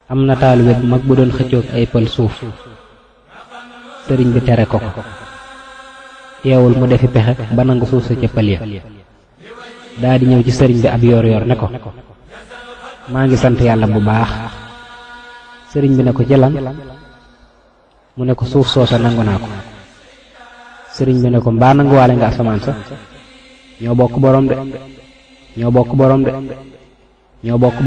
am na taalibe bu mag bu doon xëccoog ay pël suuf sëriñ bi tere ko teewul mu defi pexe ba nangu suuf sa ca pël ya daa di ñëw ci sëriñ bi ab yor ne ko maa ngi sant yàlla bu baax. sëriñ bi ne ko jëlan mu ne ko suuf soosa nangu naa ko. sëriñ bi ne ko mbaa nanguwaale nga asamaan sa ñoo bokk borom de ñoo bokk